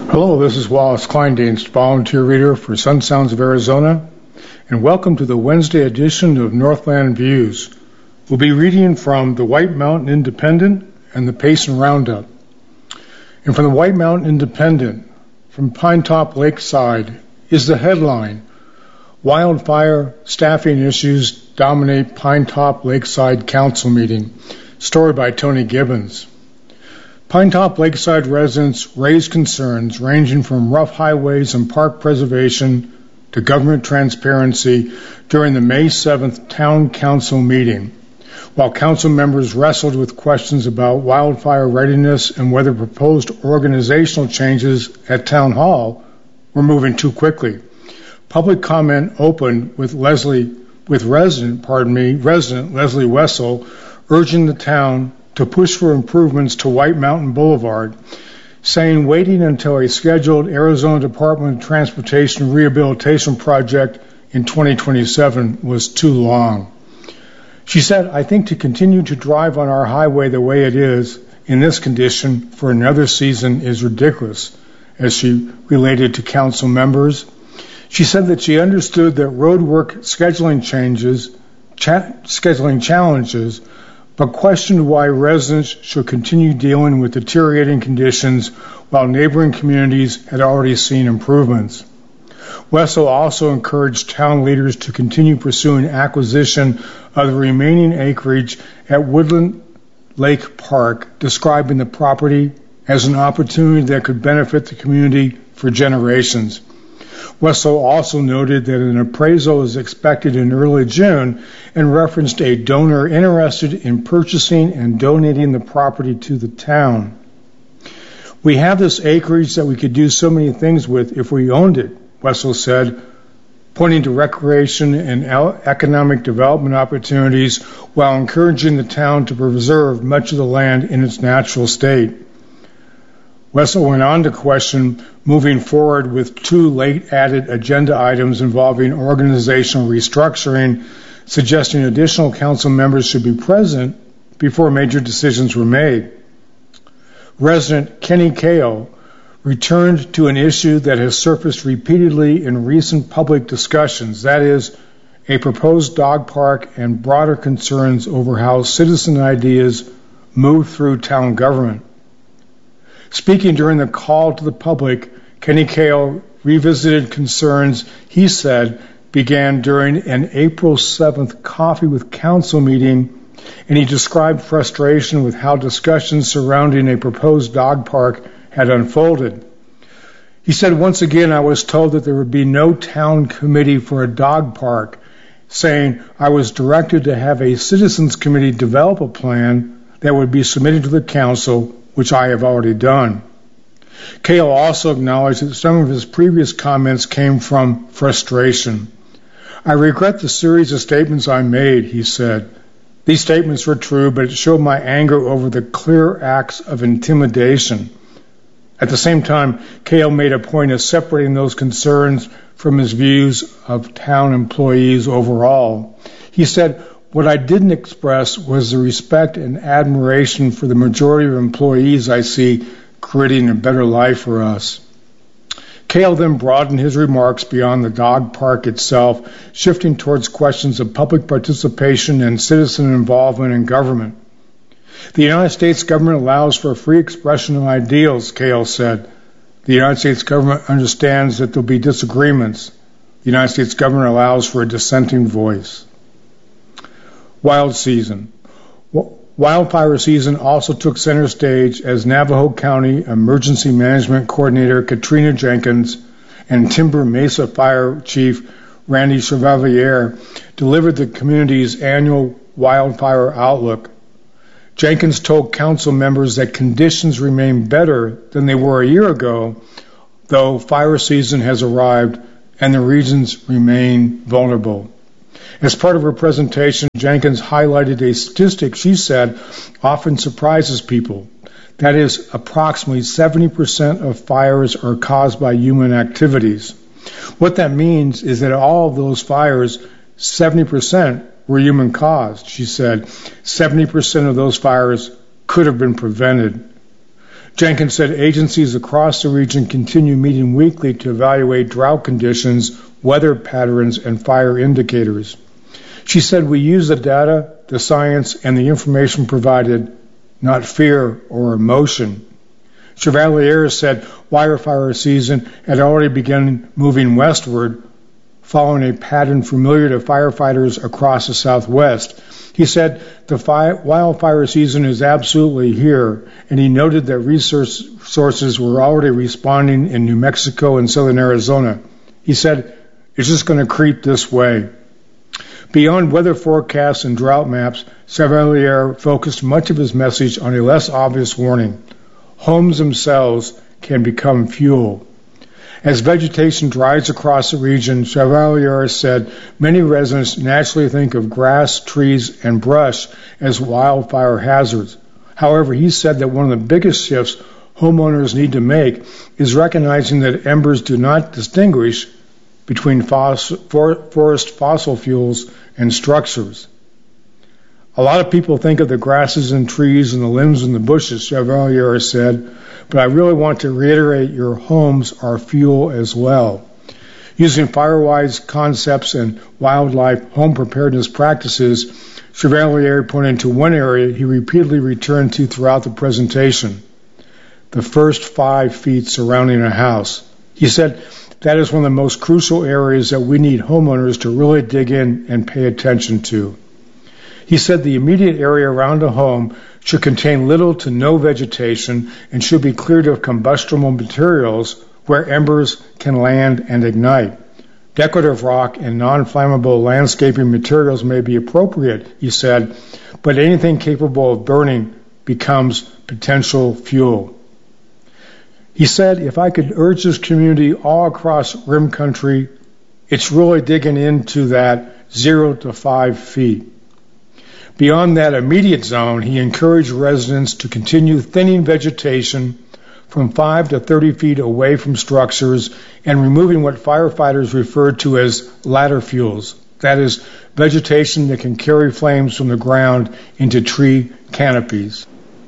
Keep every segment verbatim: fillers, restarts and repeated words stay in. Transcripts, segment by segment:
Hello, this is Wallace Kleindienst, volunteer reader for Sun Sounds of Arizona, and welcome to the Wednesday edition of Northland Views. We'll be reading from the White Mountain Independent and the Payson Roundup. And from the White Mountain Independent, from Pinetop Lakeside, is the headline, Wildfire Staffing Issues Dominate Pinetop Lakeside Council Meeting, story by Tony Gibbons. Pinetop Lakeside residents raised concerns ranging from rough highways and park preservation to government transparency during the May seventh Town Council meeting, while council members wrestled with questions about wildfire readiness and whether proposed organizational changes at Town Hall were moving too quickly. Public comment opened with Leslie, with resident, pardon me, resident Leslie Wessel urging the town to push for improvements to White Mountain Boulevard, saying waiting until a scheduled Arizona Department of Transportation rehabilitation project in twenty twenty-seven was too long. She said, I think to continue to drive on our highway the way it is in this condition for another season is ridiculous, as she related to council members. She said that she understood that road work scheduling changes, cha- scheduling challenges, but questioned why residents should continue dealing with deteriorating conditions while neighboring communities had already seen improvements. Wessel also encouraged town leaders to continue pursuing acquisition of the remaining acreage at Woodland Lake Park, describing the property as an opportunity that could benefit the community for generations. Wessel also noted that an appraisal is expected in early June and referenced a donor interested in purchasing and donating the property to the town. We have this acreage that we could do so many things with if we owned it, Wessel said, pointing to recreation and economic development opportunities while encouraging the town to preserve much of the land in its natural state. Wessel went on to question moving forward with two late-added agenda items involving organizational restructuring, suggesting additional council members should be present before major decisions were made. Resident Kenny Kale returned to an issue that has surfaced repeatedly in recent public discussions, that is, a proposed dog park and broader concerns over how citizen ideas move through town government. Speaking during the call to the public, Kenny Kale revisited concerns he said began during an April seventh Coffee with Council meeting, and he described frustration with how discussions surrounding a proposed dog park had unfolded. He said, once again, I was told that there would be no town committee for a dog park, saying I was directed to have a citizens committee develop a plan that would be submitted to the council, which I have already done. Kale also acknowledged that some of his previous comments came from frustration. I regret the series of statements I made, he said. These statements were true, but it showed my anger over the clear acts of intimidation. At the same time, Kale made a point of separating those concerns from his views of town employees overall. He said, what I didn't express was the respect and admiration for the majority of employees I see creating a better life for us. Kale then broadened his remarks beyond the dog park itself, shifting towards questions of public participation and citizen involvement in government. The United States government allows for free expression of ideals, Kale said. The United States government understands that there will be disagreements. The United States government allows for a dissenting voice. Wild season. Wildfire season also took center stage as Navajo County Emergency Management Coordinator Katrina Jenkins and Timber Mesa Fire Chief Randy Chevalier delivered the community's annual wildfire outlook. Jenkins told council members that conditions remain better than they were a year ago, though fire season has arrived and the regions remain vulnerable. As part of her presentation, Jenkins highlighted a statistic she said often surprises people. That is, approximately seventy percent of fires are caused by human activities. What that means is that all of those fires, seventy percent were human caused. She said seventy percent of those fires could have been prevented. Jenkins said agencies across the region continue meeting weekly to evaluate drought conditions, weather patterns, and fire indicators. She said, "We use the data, the science, and the information provided, not fear or emotion." Chevalier said wildfire season had already begun moving westward, following a pattern familiar to firefighters across the Southwest. He said the fi- wildfire season is absolutely here, and he noted that research sources were already responding in New Mexico and southern Arizona. He said, "It's just going to creep this way." Beyond weather forecasts and drought maps, Chevalier focused much of his message on a less obvious warning. Homes themselves can become fuel. As vegetation dries across the region, Chevalier said many residents naturally think of grass, trees, and brush as wildfire hazards. However, he said that one of the biggest shifts homeowners need to make is recognizing that embers do not distinguish between fos- for- forest fossil fuels and structures. A lot of people think of the grasses and trees and the limbs and the bushes, Chevalier said, but I really want to reiterate your homes are fuel as well. Using Firewise concepts and wildlife home preparedness practices, Chevalier pointed to one area he repeatedly returned to throughout the presentation, the first five feet surrounding a house. He said that is one of the most crucial areas that we need homeowners to really dig in and pay attention to. He said the immediate area around a home should contain little to no vegetation and should be cleared of combustible materials where embers can land and ignite. Decorative rock and non-flammable landscaping materials may be appropriate, he said, but anything capable of burning becomes potential fuel. He said, if I could urge this community all across Rim Country, it's really digging into that zero to five feet. Beyond that immediate zone, he encouraged residents to continue thinning vegetation from five to thirty feet away from structures and removing what firefighters refer to as ladder fuels, that is, vegetation that can carry flames from the ground into tree canopies.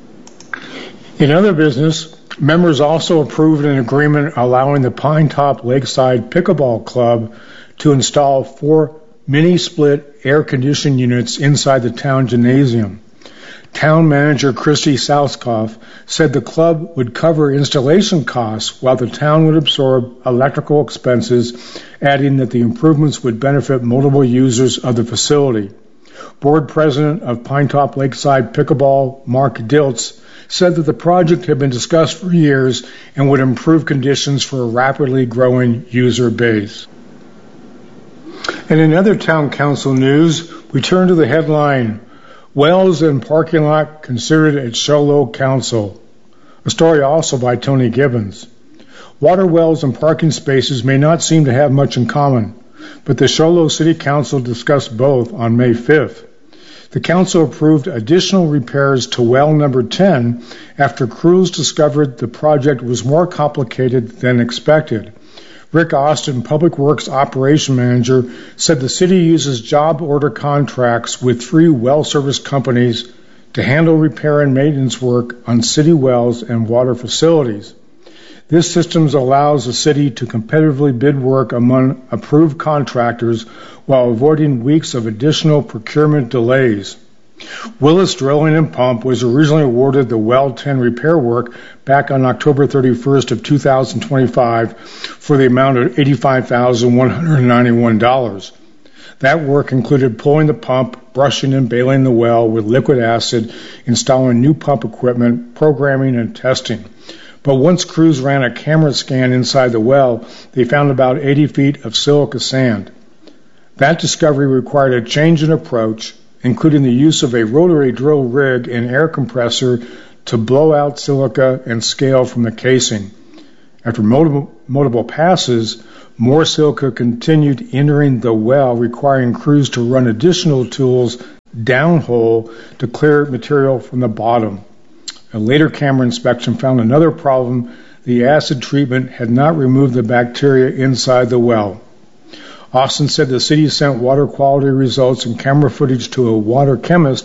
In other business, members also approved an agreement allowing the Pine Top Lakeside Pickleball Club to install four mini-split air-conditioned units inside the town gymnasium. Town manager Christy Southcoff said the club would cover installation costs while the town would absorb electrical expenses, adding that the improvements would benefit multiple users of the facility. Board president of Pine Top Lakeside Pickleball, Mark Diltz, said that the project had been discussed for years and would improve conditions for a rapidly growing user base. And in other town council news, we turn to the headline, Wells and Parking Lot Considered at Show Low Council. A story also by Tony Gibbons. Water wells and parking spaces may not seem to have much in common, but the Show Low City Council discussed both on May fifth. The council approved additional repairs to well number ten after crews discovered the project was more complicated than expected. Rick Austin, Public Works Operation Manager, said the city uses job order contracts with three well service companies to handle repair and maintenance work on city wells and water facilities. This system allows the city to competitively bid work among approved contractors while avoiding weeks of additional procurement delays. Willis Drilling and Pump was originally awarded the Well ten repair work back on October thirty-first of two thousand twenty-five for the amount of eighty-five thousand one hundred ninety-one dollars. That work included pulling the pump, brushing and bailing the well with liquid acid, installing new pump equipment, programming, and testing. But once crews ran a camera scan inside the well, they found about eighty feet of silica sand. That discovery required a change in approach, including the use of a rotary drill rig and air compressor to blow out silica and scale from the casing. After multiple, multiple passes, more silica continued entering the well, requiring crews to run additional tools downhole to clear material from the bottom. A later camera inspection found another problem. The acid treatment had not removed the bacteria inside the well. Austin said the city sent water quality results and camera footage to a water chemist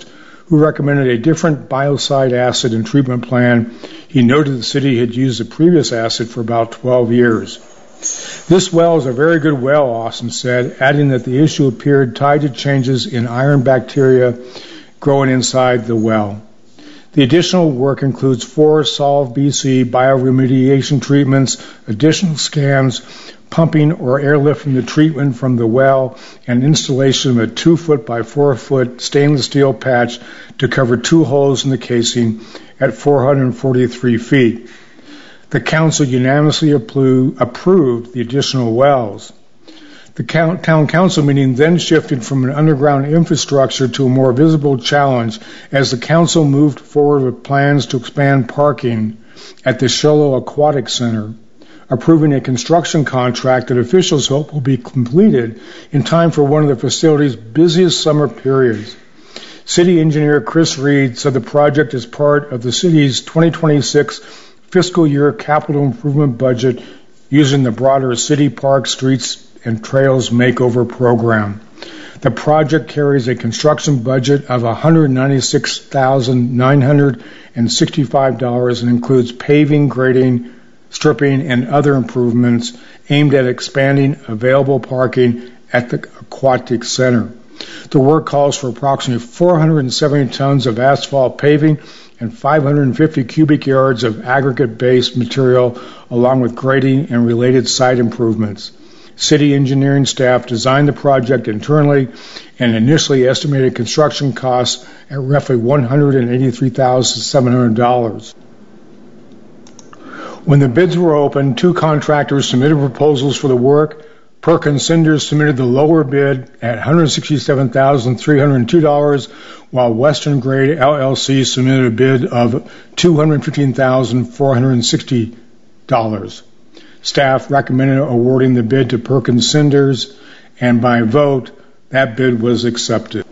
who recommended a different biocide acid and treatment plan. He noted the city had used the previous acid for about twelve years. This well is a very good well, Austin said, adding that the issue appeared tied to changes in iron bacteria growing inside the well. The additional work includes four Solve B C bioremediation treatments, additional scans, pumping or airlifting the treatment from the well, and installation of a two foot by four foot stainless steel patch to cover two holes in the casing at four hundred forty-three feet. The council unanimously appro- approved the additional wells. The count- town council meeting then shifted from an underground infrastructure to a more visible challenge as the council moved forward with plans to expand parking at the Sholo Aquatic Center, approving a construction contract that officials hope will be completed in time for one of the facility's busiest summer periods. City engineer Chris Reed said the project is part of the city's twenty twenty-six fiscal year capital improvement budget using the broader City Park Streets and Trails Makeover program. The project carries a construction budget of one hundred ninety-six thousand nine hundred sixty-five dollars and includes paving, grading, stripping, and other improvements aimed at expanding available parking at the Aquatic Center. The work calls for approximately four hundred seventy tons of asphalt paving and five hundred fifty cubic yards of aggregate-based material, along with grading and related site improvements. City engineering staff designed the project internally and initially estimated construction costs at roughly one hundred eighty-three thousand seven hundred dollars. When the bids were opened, two contractors submitted proposals for the work. Perkins Cinders submitted the lower bid at one hundred sixty-seven thousand three hundred two dollars, while Western Grade L L C submitted a bid of two hundred fifteen thousand four hundred sixty dollars. Staff recommended awarding the bid to Perkins Cinders, and by vote, that bid was accepted.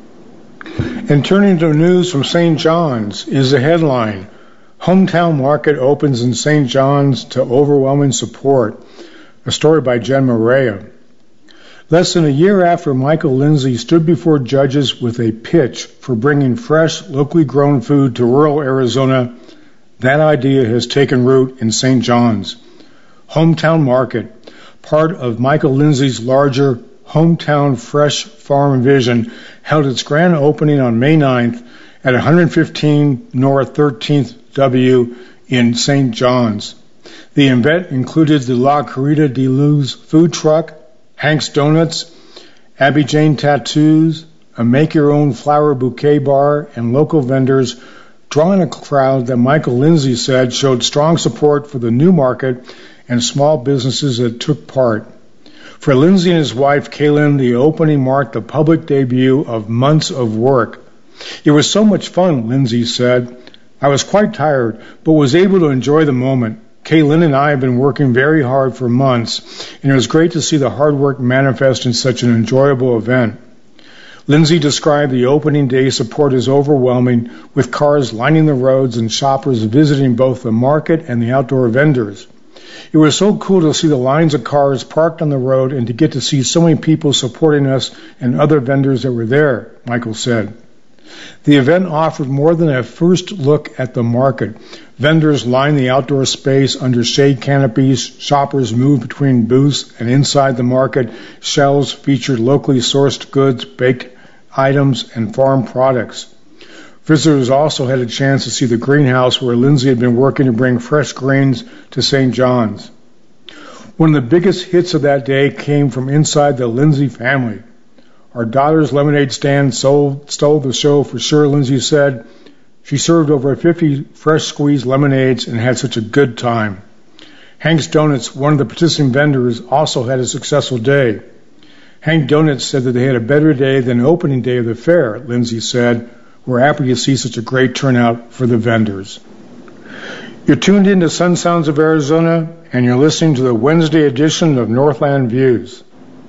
And turning to news from Saint John's is the headline, Hometown Market opens in Saint John's to overwhelming support. A story by Jen Morea. Less than a year after Michael Lindsay stood before judges with a pitch for bringing fresh, locally grown food to rural Arizona, that idea has taken root in Saint John's. Hometown Market, part of Michael Lindsay's larger Hometown Fresh Farm vision, held its grand opening on May ninth at one fifteen North thirteenth W in Saint John's. The event included the La Corrida de Luz food truck, Hank's Donuts, Abby Jane Tattoos, a make-your-own flower bouquet bar, and local vendors, drawing a crowd that Michael Lindsay said showed strong support for the new market and small businesses that took part. For Lindsay and his wife, Kaylin, the opening marked the public debut of months of work. It was so much fun, Lindsay said. I was quite tired, but was able to enjoy the moment. Kaylin and I have been working very hard for months, and it was great to see the hard work manifest in such an enjoyable event. Lindsay described the opening day support as overwhelming, with cars lining the roads and shoppers visiting both the market and the outdoor vendors. It was so cool to see the lines of cars parked on the road and to get to see so many people supporting us and other vendors that were there, Michael said. The event offered more than a first look at the market. Vendors lined the outdoor space under shade canopies. Shoppers moved between booths, and inside the market, shelves featured locally sourced goods, baked items, and farm products. Visitors also had a chance to see the greenhouse where Lindsay had been working to bring fresh greens to Saint John's. One of the biggest hits of that day came from inside the Lindsay family. Our daughter's lemonade stand stole, stole the show for sure, Lindsay said. She served over fifty fresh squeezed lemonades and had such a good time. Hank's Donuts, one of the participating vendors, also had a successful day. Hank Donuts said that they had a better day than opening day of the fair, Lindsay said. We're happy to see such a great turnout for the vendors. You're tuned in to Sun Sounds of Arizona, and you're listening to the Wednesday edition of Northland Views.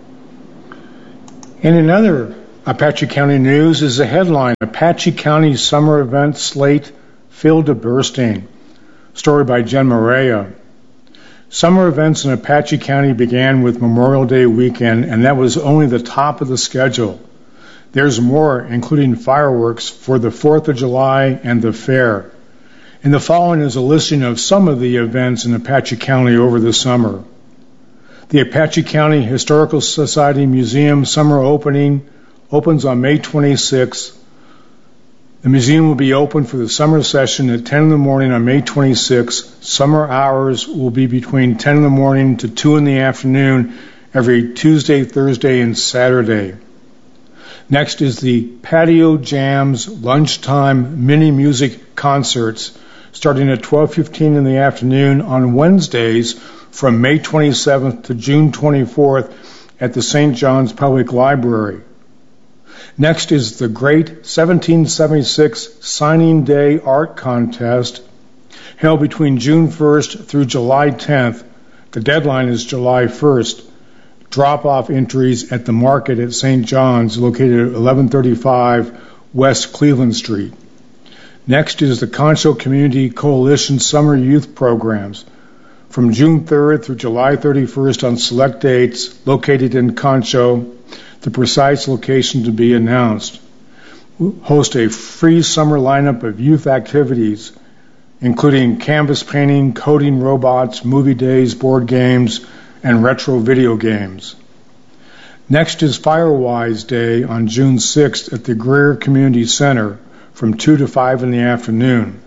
And in other Apache County news is the headline, Apache County Summer Event Slate Filled to Bursting. Story by Jen Morea. Summer events in Apache County began with Memorial Day weekend, and that was only the top of the schedule. There's more, including fireworks for the fourth of July and the fair. And the following is a listing of some of the events in Apache County over the summer. The Apache County Historical Society Museum summer opening opens on May twenty-sixth. The museum will be open for the summer session at ten in the morning on May twenty-sixth. Summer hours will be between ten in the morning to two in the afternoon every Tuesday, Thursday, and Saturday. Next is the Patio Jams lunchtime mini music concerts starting at twelve fifteen in the afternoon on Wednesdays from May twenty-seventh to June twenty-fourth at the Saint John's Public Library. Next is the Great seventeen seventy-six Signing Day Art Contest held between June first through July tenth. The deadline is July first. Drop-off entries at the market at Saint John's, located at eleven thirty-five West Cleveland Street. Next is the Concho Community Coalition Summer Youth Programs from June third through July thirty-first on select dates located in Concho. The precise location to be announced. We'll host a free summer lineup of youth activities, including canvas painting, coding robots, movie days, board games, and retro video games. Next is Firewise Day on June sixth at the Greer Community Center from two to five in the afternoon.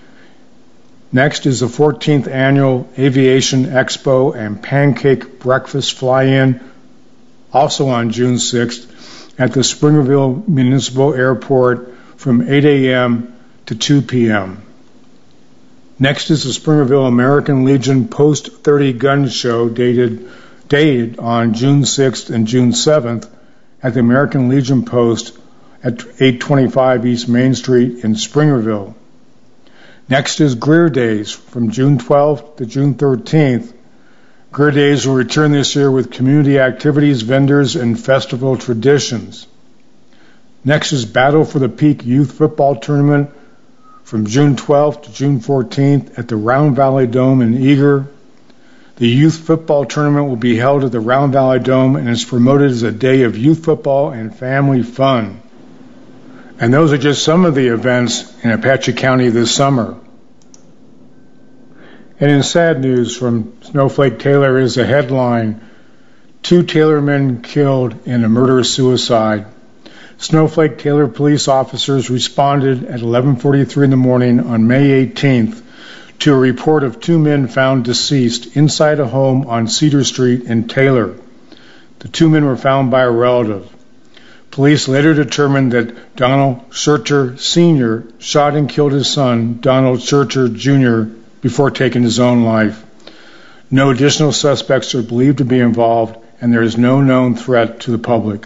Next is the fourteenth Annual Aviation Expo and Pancake Breakfast Fly-In, also on June sixth, at the Springerville Municipal Airport from eight a.m. to two p.m. Next is the Springerville American Legion Post thirty Gun Show dated, dated on June sixth and June seventh at the American Legion Post at eight twenty-five East Main Street in Springerville. Next is Greer Days from June twelfth to June thirteenth. Greer Days will return this year with community activities, vendors, and festival traditions. Next is Battle for the Peak Youth Football Tournament from June twelfth to June fourteenth at the Round Valley Dome in Eager. The youth football tournament will be held at the Round Valley Dome and is promoted as a day of youth football and family fun. And those are just some of the events in Apache County this summer. And in sad news from Snowflake Taylor is a headline, Two Taylor men killed in a murder-suicide. Snowflake Taylor police officers responded at eleven forty-three in the morning on May eighteenth to a report of two men found deceased inside a home on Cedar Street in Taylor. The two men were found by a relative. Police later determined that Donald Schercher Senior shot and killed his son, Donald Schercher Junior, before taking his own life. No additional suspects are believed to be involved, and there is no known threat to the public.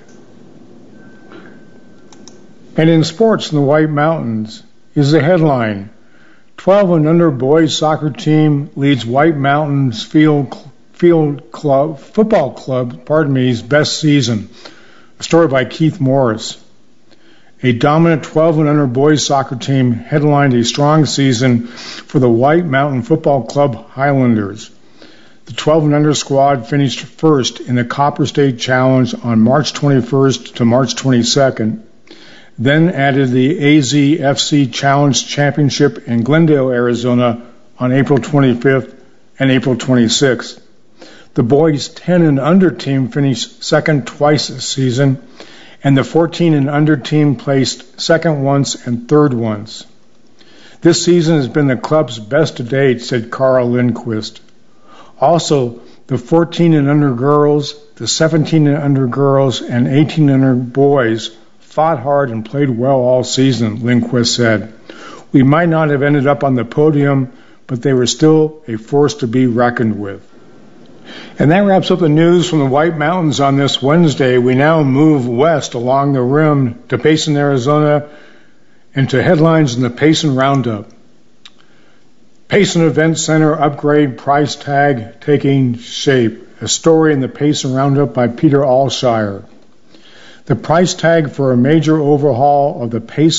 And in sports in the White Mountains is the headline, twelve and under boys soccer team leads White Mountains Field, Field Club, Football Club, pardon me's best season. A story by Keith Morris. A dominant twelve and under boys soccer team headlined a strong season for the White Mountain Football Club Highlanders. The twelve and under squad finished first in the Copper State Challenge on March twenty-first to March twenty-second, then added the A Z F C Challenge Championship in Glendale, Arizona on April twenty-fifth and April twenty-sixth. The boys ten and under team finished second twice this season, and the fourteen and under team placed second once and third once. This season has been the club's best to date, said Carl Lindquist. Also, the fourteen and under girls, the seventeen and under girls, and eighteen and under boys fought hard and played well all season, Lindquist said. We might not have ended up on the podium, but they were still a force to be reckoned with. And that wraps up the news from the White Mountains on this Wednesday. We now move west along the rim to Payson, Arizona, and to headlines in the Payson Roundup. Payson Event Center upgrade price tag taking shape. A story in the Payson Roundup by Peter Alshire. The price tag for a major overhaul of the Payson